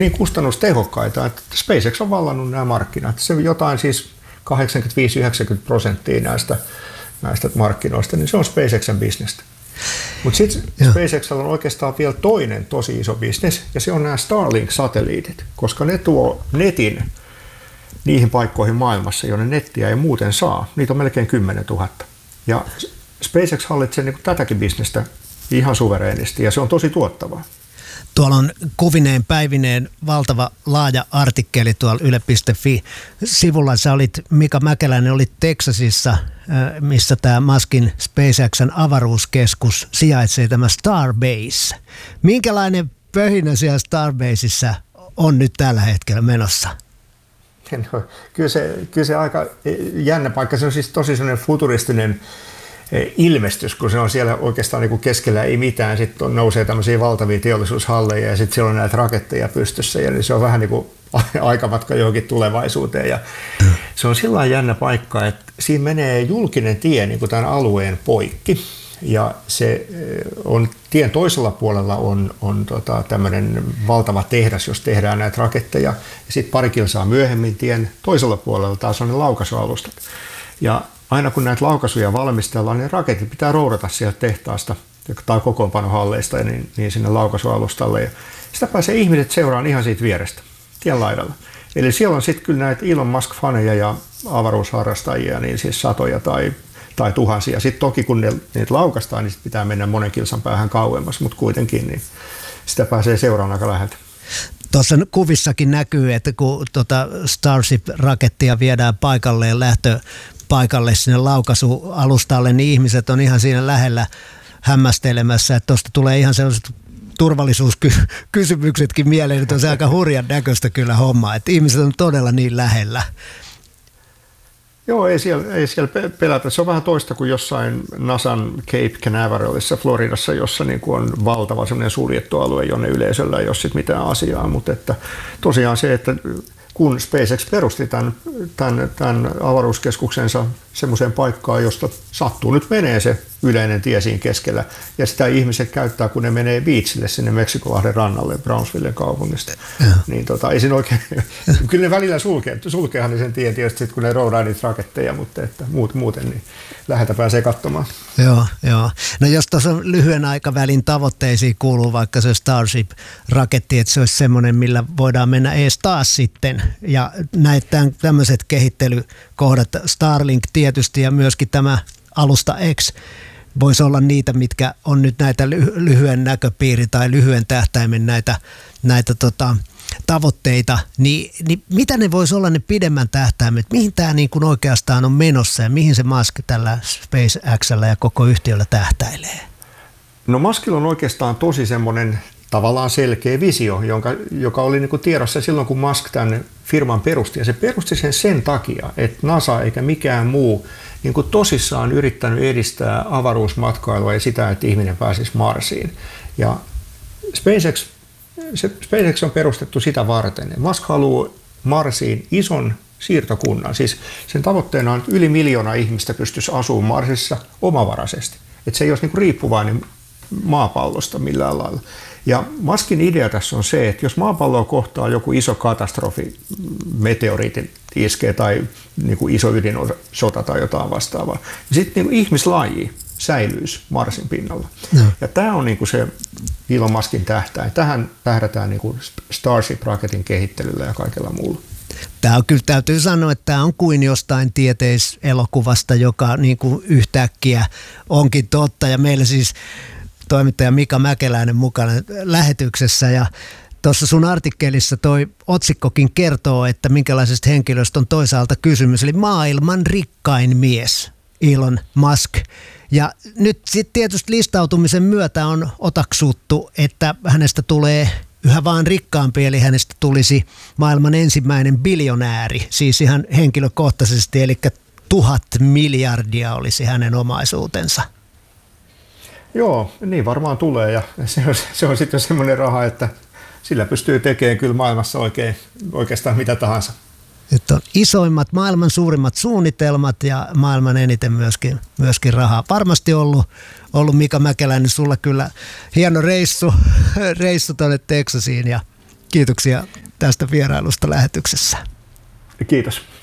niin kustannustehokkaita, että SpaceX on vallannut nämä markkinat. Se jotain siis 85-90% näistä markkinoista, niin se on SpaceXn bisnestä. Mutta sitten SpaceXlla on oikeastaan vielä toinen tosi iso bisnes, ja se on nämä Starlink-satelliitit, koska ne tuo netin niihin paikkoihin maailmassa, jonne nettiä ei muuten saa. Niitä on melkein 10 000. Ja SpaceX hallitsee niin kuin tätäkin bisnestä ihan suvereenisti, ja se on tosi tuottavaa. Tuolla on kuvineen päivineen valtava laaja artikkeli tuolla yle.fi-sivulla. Sä olit, Mika Mäkeläinen, olit Texasissa, missä tämä Muskin SpaceXn avaruuskeskus sijaitsee, tämä Starbase. Minkälainen pöhinä siellä Starbaseissa on nyt tällä hetkellä menossa? No, kyllä se aika jännä paikka. Se on siis tosi sellainen futuristinen ilmestys, kun se on siellä oikeastaan niin kuin keskellä ei mitään. Sitten nousee tämmöisiä valtavia teollisuushalleja ja sitten siellä on näitä raketteja pystyssä. Ja se on vähän niin kuin aikamatka johonkin tulevaisuuteen. Ja se on sillä lailla jännä paikka, että siinä menee julkinen tie niin kuin tämän alueen poikki. Ja se on tien toisella puolella on tämmöinen valtava tehdas, jos tehdään näitä raketteja. Ja sitten pari kilsaa myöhemmin tien toisella puolella taas on ne laukaisualustat. Ja aina kun näitä laukaisuja valmistellaan, niin raketit pitää roudata sieltä tehtaasta tai kokoonpanohalleista niin sinne laukaisualustalle. Ja sitä pääsee ihmiset seuraan ihan siitä vierestä, tien laidalla. Eli siellä on sitten kyllä näitä Elon Musk-faneja ja avaruusharrastajia, niin siis satoja tai tuhansia. Sitten toki kun niitä laukastaan, niin sit pitää mennä monen kilsan päähän kauemmas, mutta kuitenkin niin sitä pääsee seuraan aika läheltä. Tuossa kuvissakin näkyy, että kun Starship-rakettia viedään paikalleen lähtöpaikalle sinne laukaisualustalle, niin ihmiset on ihan siinä lähellä hämmästelemässä, että tuosta tulee ihan sellaiset turvallisuuskysymyksetkin mieleen, että on se aika hurjan näköistä kyllä homma, että ihmiset on todella niin lähellä. Joo, ei siellä pelätä. Se on vähän toista kuin jossain NASAn Cape Canaveralissa Floridassa, jossa niin kuin on valtava semmoinen suljettu alue, jonne yleisöllä ei ole sit mitään asiaa. Mutta että tosiaan se, että kun SpaceX perusti tämän avaruuskeskuksensa semmoiseen paikkaan, josta sattuu nyt menee se yleinen tie siinä keskellä, ja sitä ihmiset käyttää, kun ne menee beachille sinne Meksikolahden rannalle Brownsvillen kaupungista. Niin ei siinä oikein, kyllä ne välillä sulkeehan ne sen tien tietysti, kun ne roudaa niitä raketteja, mutta että muuten niin läheltä pääsee katsomaan. Joo. No jos tuossa lyhyen aikavälin tavoitteisiin kuuluu vaikka se Starship-raketti, että se olisi semmoinen, millä voidaan mennä ees taas sitten, ja näitä tämmöiset kehittelykohdat, Starlink tietysti ja myöskin tämä Alusta X, voisi olla niitä, mitkä on nyt näitä lyhyen näköpiiri tai lyhyen tähtäimen näitä tavoitteita, niin mitä ne voisi olla ne pidemmän tähtäimet? Mihin tämä niin kuin oikeastaan on menossa ja mihin se Musk tällä SpaceXllä ja koko yhtiöllä tähtäilee? No Muskilla on oikeastaan tosi semmoinen tavallaan selkeä visio, joka oli niin kuin tiedossa silloin, kun Musk tämän firman perusti. Ja se perusti sen takia, että NASA eikä mikään muu niin kuin tosissaan yrittänyt edistää avaruusmatkailua ja sitä, että ihminen pääsisi Marsiin. Ja SpaceX on perustettu sitä varten. Musk haluaa Marsiin ison siirtokunnan. Siis sen tavoitteena on, että yli 1 miljoona ihmistä pystyisi asumaan Marsissa omavaraisesti. Että se ei olisi niin kuin riippuvainen maapallosta millään lailla. Ja Muskin idea tässä on se, että jos maapalloa kohtaa joku iso katastrofi, meteoriitit iskee tai niin kuin iso ydinsota tai jotain vastaavaa, niin sitten niin ihmislaji säilyisi Marsin pinnalla. No. Ja tämä on niin kuin se Elon Muskin tähtäin. Tähän tähdätään niin kuin Starship-raketin kehittelyllä ja kaikella muulla. Tämä on kyllä, täytyy sanoa, että tämä on kuin jostain tieteiselokuvasta, joka niin kuin yhtäkkiä onkin totta. Ja meillä siis toimittaja Mika Mäkeläinen mukana lähetyksessä, ja tuossa sun artikkelissa toi otsikkokin kertoo, että minkälaisesta henkilöstä on toisaalta kysymys, eli maailman rikkain mies Elon Musk. Ja nyt sitten tietysti listautumisen myötä on otaksuttu, että hänestä tulee yhä vaan rikkaampi, eli hänestä tulisi maailman ensimmäinen biljonääri, siis ihan henkilökohtaisesti, eli 1000 miljardia olisi hänen omaisuutensa. Joo, niin varmaan tulee, ja se on sitten semmoinen raha, että sillä pystyy tekemään kyllä maailmassa oikeastaan mitä tahansa. Nyt on isoimmat, maailman suurimmat suunnitelmat ja maailman eniten myöskin rahaa. Varmasti ollut Mika Mäkeläinen, sulla kyllä hieno reissu tuonne Texasiin ja Kiitoksia tästä vierailusta lähetyksessä. Kiitos.